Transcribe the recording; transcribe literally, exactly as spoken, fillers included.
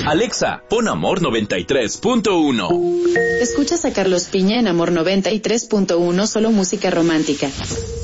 Alexa, pon Amor noventa y tres punto uno. Escuchas a Carlos Piña en Amor noventa y tres punto uno, solo música romántica.